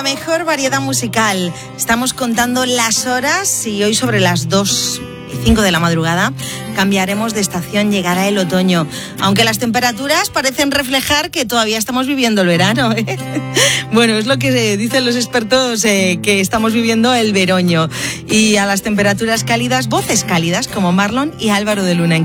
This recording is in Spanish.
la mejor variedad musical. Estamos contando las horas y hoy sobre las 2:05 de la madrugada cambiaremos de estación, llegará el otoño. Aunque las temperaturas parecen reflejar que todavía estamos viviendo el verano, ¿eh? Bueno, es lo que dicen los expertos, que estamos viviendo el veroño. Y a las temperaturas cálidas, voces cálidas como Marlon y Álvaro de Luna.